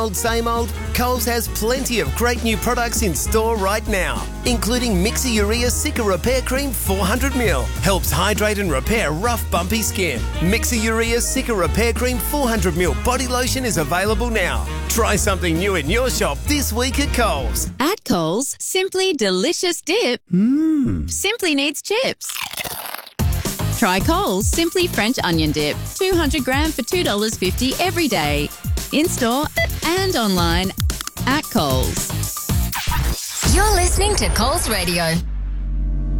same old, Coles has plenty of great new products in store right now, including Mixi-Urea Sika Repair Cream 400ml. Helps hydrate and repair rough, bumpy skin. Mixi-Urea Sika Repair Cream 400ml body lotion is available now. Try something new in your shop this week at Coles. At Coles, simply delicious dip simply needs chips. Try Coles Simply French Onion Dip, 200 gram for $2.50 every day. In-store and online at Coles. You're listening to Coles Radio.